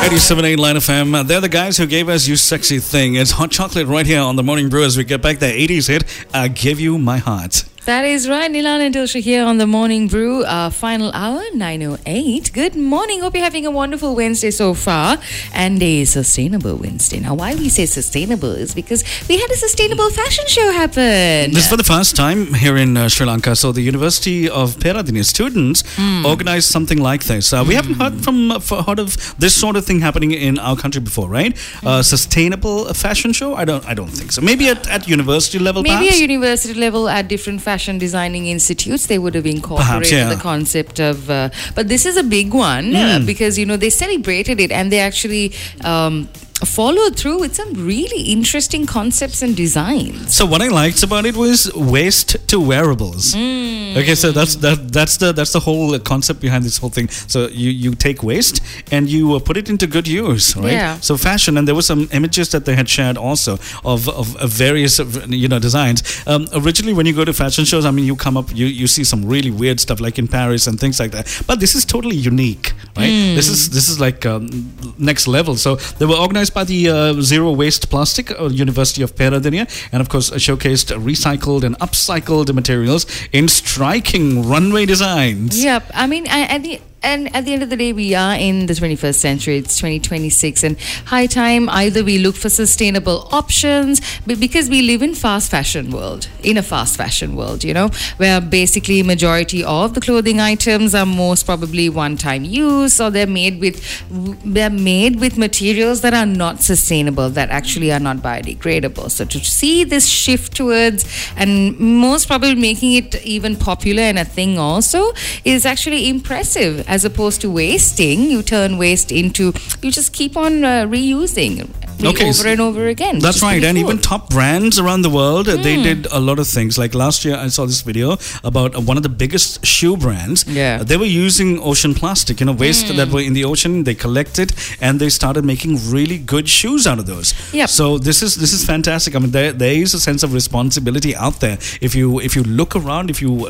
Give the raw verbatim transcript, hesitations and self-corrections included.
eighty-seven point eight Line F M. They're the guys who gave us You Sexy Thing. It's Hot Chocolate right here on the Morning Brew as we get back the eighties hit, I Give You My Heart. That is right. Nilan and Dilsha here on the Morning Brew. Uh, final hour, nine oh eight. Good morning. Hope you're having a wonderful Wednesday so far. And a sustainable Wednesday. Now, why we say sustainable is because we had a sustainable fashion show happen. This is for the first time here in uh, Sri Lanka. So the University of Peradeniya students mm. organized something like this. Uh, we mm. haven't heard from uh, heard of this sort of thing happening in our country before, right? Mm. Uh, sustainable fashion show? I don't I don't think so. Maybe at, at university level, Maybe perhaps? at university level at different fashion Fashion designing institutes, they would have incorporated Perhaps, yeah. the concept of uh, but this is a big one mm. uh, because you know they celebrated it and they actually um, followed through with some really interesting concepts and designs. So what I liked about it was waste to wearables. Mm. Okay, so that's that that's the that's the whole concept behind this whole thing. So you, you take waste and you uh, put it into good use, right? Yeah. So fashion, and there were some images that they had shared also of of, of various you know designs. Um, originally, when you go to fashion shows, I mean, you come up, you you see some really weird stuff like in Paris and things like that. But this is totally unique, right? Mm. This is this is like um, next level. So they were organized by the uh, Zero Waste Plastic uh, University of Peradeniya, and of course uh, showcased recycled and upcycled materials in striking runway designs. Yep, I mean, I, I think. And at the end of the day, we are in the twenty-first century. It's twenty twenty-six, and high time either we look for sustainable options, but because we live in fast fashion world, in a fast fashion world, you know, where basically majority of the clothing items are most probably one-time use, or they're made with they're made with materials that are not sustainable, that actually are not biodegradable. So to see this shift towards, and most probably making it even popular and a thing also, is actually impressive. As opposed to wasting, you turn waste into, you just keep on uh, reusing okay, over and over again. That's right. And cool. Even top brands around the world, mm. they did a lot of things. Like last year, I saw this video about uh, one of the biggest shoe brands. Yeah. Uh, they were using ocean plastic, you know, waste mm. that were in the ocean. They collected and they started making really good shoes out of those. Yep. So this is this is fantastic. I mean, there there is a sense of responsibility out there. If you if you look around, if you